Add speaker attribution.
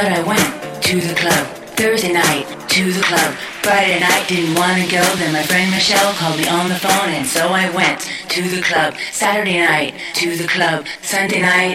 Speaker 1: But I went to the club. Thursday night, to the club. Friday night, didn't want to go. Then my friend Michelle called me on the phone, and so I went to the club. Saturday night, to the club. Sunday night,